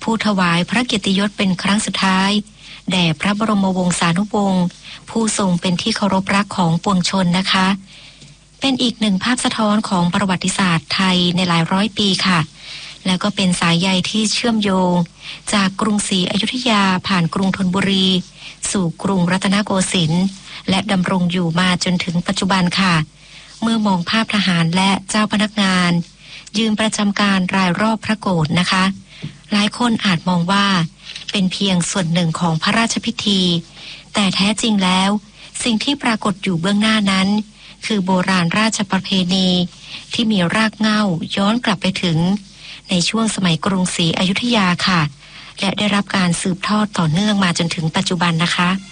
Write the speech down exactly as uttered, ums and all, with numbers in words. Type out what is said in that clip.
ผู้ถวายพระเกียรติยศเป็นครั้งสุดท้ายแด่พระบรมวงศานุวงศ์ผู้ทรงเป็นที่เคารพรักของปวงชนนะคะเป็นอีกหนึ่งภาพสะท้อนของประวัติศาสตร์ไทยในหลายร้อยปีค่ะแล้วก็เป็นสายใยที่เชื่อมโยงจากกรุงศรีอยุธยาผ่านกรุงธนบุรีสู่กรุงรัตนโกสินทร์และดำรงอยู่มาจนถึงปัจจุบันค่ะเมื่อมองภาพทหารและเจ้าพนักงานยืนประจำการรายรอบพระโกฐนะคะหลายคนอาจมองว่าเป็นเพียงส่วนหนึ่งของพระราชพิธีแต่แท้จริงแล้วสิ่งที่ปรากฏอยู่เบื้องหน้านั้นคือโบราณราชประเพณีที่มีรากเหง้าย้อนกลับไปถึงในช่วงสมัยกรุงศรีอยุธยาค่ะและได้รับการสืบทอดต่อเนื่องมาจนถึงปัจจุบันนะคะ